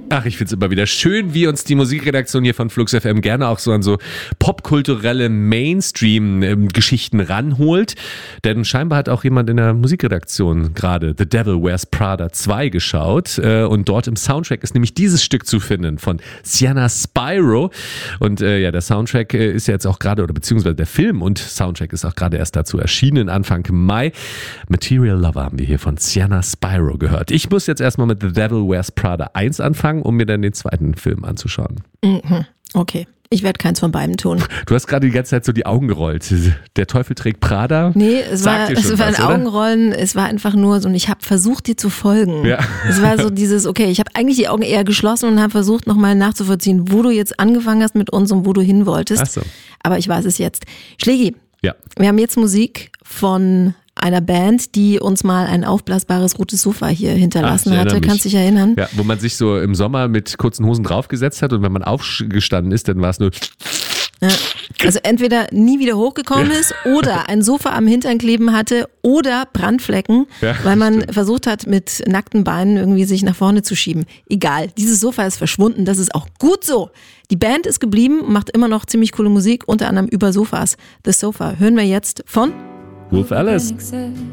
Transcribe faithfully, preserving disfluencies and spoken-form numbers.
Ach, ich find's immer wieder schön, wie uns die Musikredaktion hier von Flux F M gerne auch so an so popkulturelle Mainstream-Geschichten ranholt. Denn scheinbar hat auch jemand in der Musikredaktion gerade The Devil Wears Prada zwei geschaut. Und dort im Soundtrack ist nämlich dieses Stück zu finden von Sienna Spyro. Und äh, ja, der Soundtrack ist ja jetzt auch gerade, oder beziehungsweise der Film und Soundtrack ist auch gerade erst dazu erschienen, Anfang Mai. Material Lover haben wir hier von Sienna Spyro gehört. Ich muss jetzt erstmal mit The Devil Wears Prada eins anfangen, um mir dann den zweiten Film anzuschauen. Mhm. Okay. Ich werde keins von beiden tun. Du hast gerade die ganze Zeit so die Augen gerollt. Der Teufel trägt Prada. Nee, es war, Sagt dir schon es war ein was, oder? Augenrollen, es war einfach nur so, und ich habe versucht, dir zu folgen. Ja. Es war so dieses, okay, ich habe eigentlich die Augen eher geschlossen und habe versucht, nochmal nachzuvollziehen, wo du jetzt angefangen hast mit uns und wo du hin wolltest. Ach so. Aber ich weiß es jetzt. Schlägi, Ja. wir haben jetzt Musik von einer Band, die uns mal ein aufblasbares rotes Sofa hier hinterlassen Ach, ich hatte. erinnere mich. Kannst dich erinnern? Ja, wo man sich so im Sommer mit kurzen Hosen draufgesetzt hat und wenn man aufgestanden ist, dann war es nur... Ja. Also entweder nie wieder hochgekommen ist oder ein Sofa am Hintern kleben hatte oder Brandflecken, Ja, weil man stimmt. versucht hat, mit nackten Beinen irgendwie sich nach vorne zu schieben. Egal, dieses Sofa ist verschwunden, das ist auch gut so. Die Band ist geblieben, macht immer noch ziemlich coole Musik, unter anderem über Sofas. The Sofa hören wir jetzt von Wolf Alice.